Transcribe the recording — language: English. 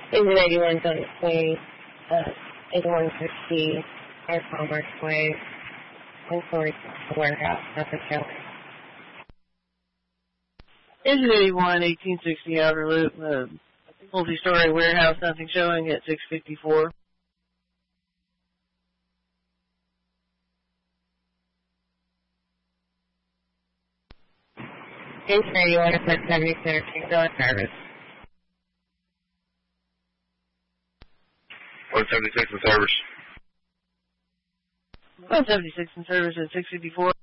Engine 81's on its way, 8160, North Commerce Way, towards the warehouse, Suffolk County. Engine 81, 1860 Outer Loop, multi-story warehouse, nothing showing at 654. Engine 81 is at 76, still service. 176 in service. 176 in service at 654.